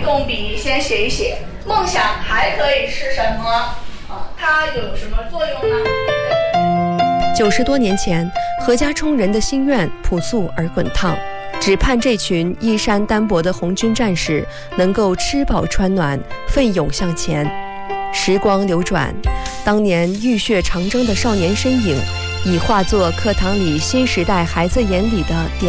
动笔先写一写，梦想还可以是什么？它又有什么作用呢 ？90多年前，何家冲人的心愿朴素而滚烫，只盼这群衣衫单薄的红军战士能够吃饱穿暖，奋勇向前。时光流转，当年浴血长征的少年身影，已化作课堂里新时代孩子眼里的